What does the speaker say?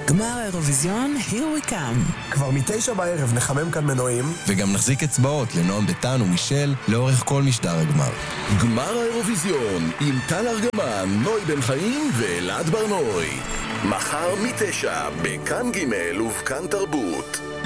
גמר האירוויזיון, here we come. כבר 9 בערב נחמם כאן מנועים. וגם נחזיק אצבעות לנועם דתן ומישל לאורך כל משדר הגמר. גמר האירוויזיון עם טל ארגמן, נוי בן חיים ואלעד ברנוי. מחר 9 בכאן ג' ובכאן תרבות.